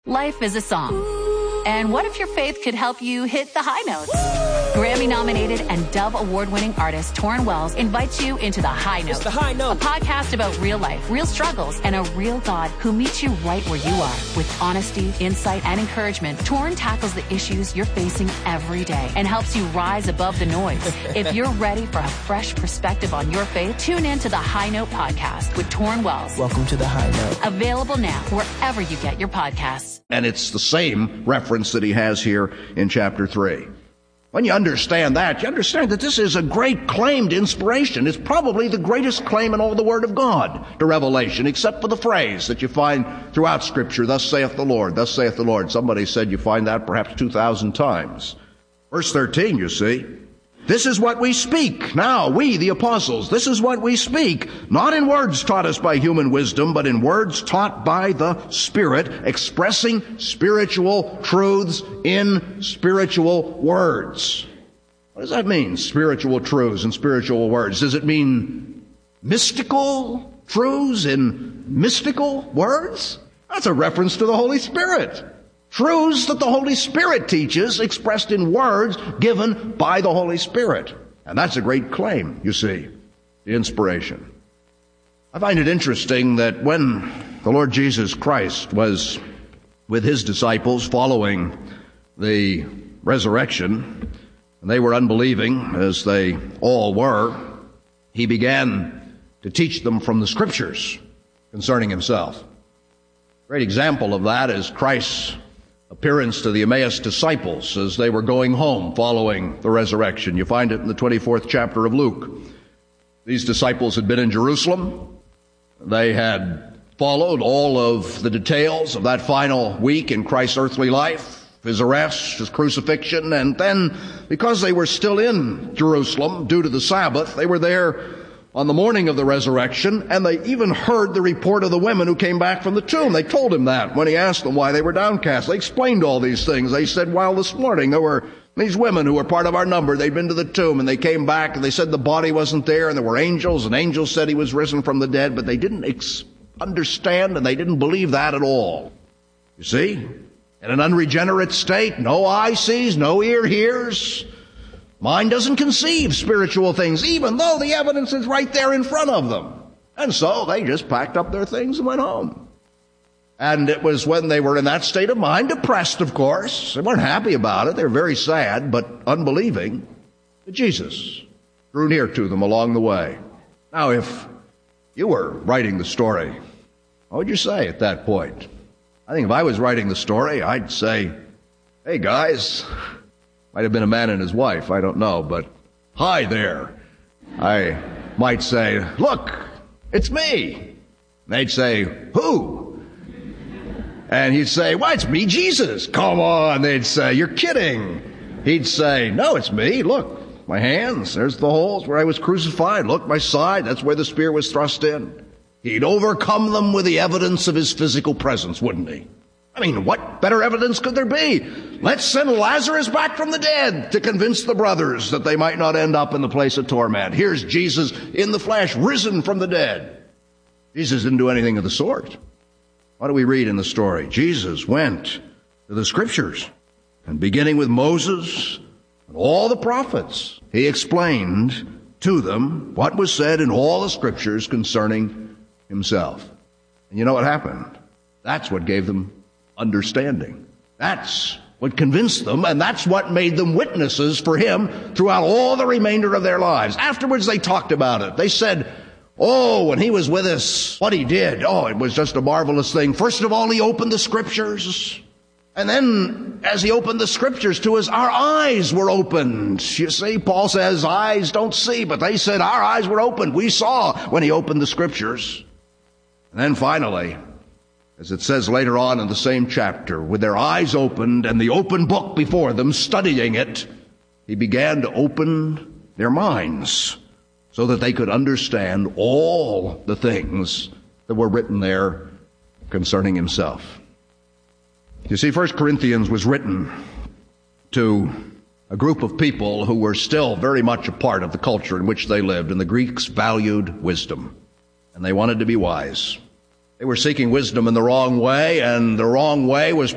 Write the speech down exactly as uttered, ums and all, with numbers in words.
Life is a song. And what if your faith could help you hit the high notes? Grammy-nominated and Dove Award-winning artist Torrin Wells invites you into The High Note. It's The High Note. A podcast about real life, real struggles, and a real God who meets you right where you are. With honesty, insight, and encouragement, Torrin tackles the issues you're facing every day and helps you rise above the noise. If you're ready for a fresh perspective on your faith, tune in to The High Note podcast with Torrin Wells. Welcome to The High Note. Available now wherever you get your podcasts. And it's the same reference that he has here in chapter three. When you understand that, you understand that this is a great claim to inspiration. It's probably the greatest claim in all the Word of God to revelation, except for the phrase that you find throughout Scripture, thus saith the Lord, thus saith the Lord. Somebody said you find that perhaps two thousand times. Verse thirteen, you see. This is what we speak. Now, we, the apostles, this is what we speak, not in words taught us by human wisdom, but in words taught by the Spirit, expressing spiritual truths in spiritual words. What does that mean, spiritual truths in spiritual words? Does it mean mystical truths in mystical words? That's a reference to the Holy Spirit. Truths that the Holy Spirit teaches, expressed in words given by the Holy Spirit. And that's a great claim, you see, the inspiration. I find it interesting that when the Lord Jesus Christ was with his disciples following the resurrection, and they were unbelieving, as they all were, he began to teach them from the Scriptures concerning himself. A great example of that is Christ's appearance to the Emmaus disciples as they were going home following the resurrection. You find it in the twenty-fourth chapter of Luke. These disciples had been in Jerusalem. They had followed all of the details of that final week in Christ's earthly life, his arrest, his crucifixion, and then because they were still in Jerusalem due to the Sabbath, they were there on the morning of the resurrection, and they even heard the report of the women who came back from the tomb. They told him that when he asked them why they were downcast. They explained all these things. They said, well, this morning there were these women who were part of our number. They'd been to the tomb, and they came back, and they said the body wasn't there, and there were angels, and angels said he was risen from the dead, but they didn't ex- understand, and they didn't believe that at all. You see? In an unregenerate state, no eye sees, no ear hears. Mind doesn't conceive spiritual things, even though the evidence is right there in front of them. And so they just packed up their things and went home. And it was when they were in that state of mind, depressed, of course. They weren't happy about it. They were very sad, but unbelieving, that Jesus drew near to them along the way. Now, if you were writing the story, what would you say at that point? I think if I was writing the story, I'd say, hey, guys, might have been a man and his wife, I don't know, but hi there. I might say, look, it's me. They'd say, who? And he'd say, well, it's me, Jesus. Come on. They'd say, you're kidding. He'd say, no, it's me. Look, my hands, there's the holes where I was crucified. Look, my side, that's where the spear was thrust in. He'd overcome them with the evidence of his physical presence, wouldn't he? I mean, what better evidence could there be? Let's send Lazarus back from the dead to convince the brothers that they might not end up in the place of torment. Here's Jesus in the flesh, risen from the dead. Jesus didn't do anything of the sort. What do we read in the story? Jesus went to the Scriptures, and beginning with Moses and all the prophets, he explained to them what was said in all the Scriptures concerning himself. And you know what happened? That's what gave them understanding. That's what convinced them, and that's what made them witnesses for him throughout all the remainder of their lives. Afterwards, they talked about it. They said, oh, when he was with us, what he did, oh, it was just a marvelous thing. First of all, he opened the Scriptures. And then, as he opened the Scriptures to us, our eyes were opened. You see, Paul says, eyes don't see, but they said our eyes were opened. We saw when he opened the Scriptures. And then finally, as it says later on in the same chapter, with their eyes opened and the open book before them, studying it, he began to open their minds so that they could understand all the things that were written there concerning himself. You see, First Corinthians was written to a group of people who were still very much a part of the culture in which they lived, and the Greeks valued wisdom, and they wanted to be wise. They were seeking wisdom in the wrong way, and the wrong way was